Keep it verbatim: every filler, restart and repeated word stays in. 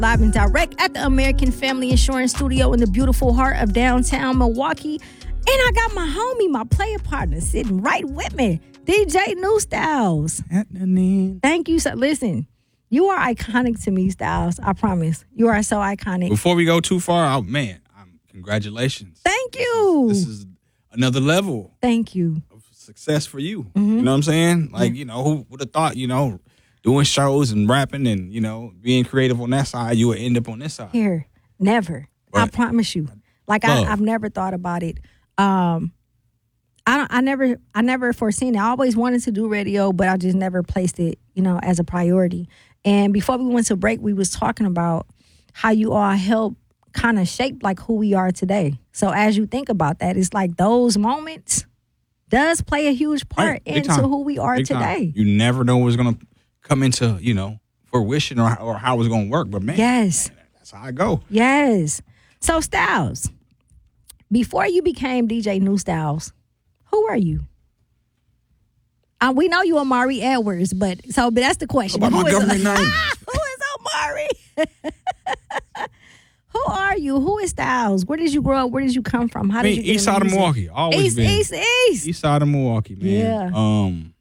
Live and direct at the American Family Insurance Studio in the beautiful heart of downtown Milwaukee. And I got my homie, my player partner, sitting right with me, D J New Styles. Thank you. So, listen, you are iconic to me, Styles. I promise. You are so iconic. Before we go too far, oh, man, um, congratulations. Thank you. This is, this is another level. Thank you. Of success for you. Mm-hmm. You know what I'm saying? Like, you know, who would have thought, you know, doing shows and rapping and, you know, being creative on that side, you would end up on this side. Here, never. Right. I promise you. Like, I, I've never thought about it. Um, I don't, I never, I never foreseen it. I always wanted to do radio, but I just never placed it, you know, as a priority. And before we went to break, we was talking about how you all help kind of shape like who we are today. So as you think about that, it's like those moments does play a huge part right, into time. who we are big today. Time. You never know what's gonna come into, you know, fruition or, or how it's gonna work. But man, yes, man, that's how I go. Yes. So Styles, before you became D J New Styles, who are you? Uh, we know you Omari Edwards, but so but that's the question. About who, my is, government name? Who is Omari? Who are you? Who is Styles? Where did you grow up? Where did you come from? How I mean, did you get east side of Milwaukee. Always east, been east, east. East side of Milwaukee, man. Yeah. Um,